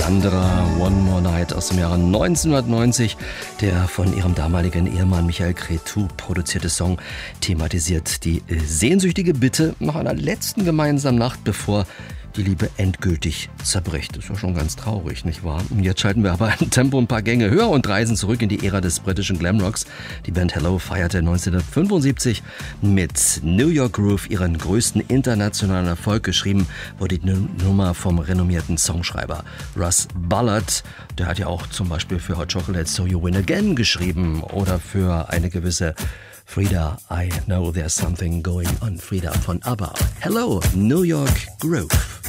Sandra, One More Night aus dem Jahre 1990. Der von ihrem damaligen Ehemann Michael Cretu produzierte Song thematisiert die sehnsüchtige Bitte nach einer letzten gemeinsamen Nacht, bevor die Liebe endgültig zerbricht. Das ist ja schon ganz traurig, nicht wahr? Und jetzt schalten wir aber ein Tempo ein paar Gänge höher und reisen zurück in die Ära des britischen Glamrocks. Die Band Hello feierte 1975 mit New York Groove ihren größten internationalen Erfolg. Geschrieben wurde die Nummer vom renommierten Songschreiber Russ Ballard. Der hat ja auch zum Beispiel für Hot Chocolate So You Win Again geschrieben oder für eine gewisse Frida, I Know There's Something Going On, Frida von ABBA. Hello, New York Groove.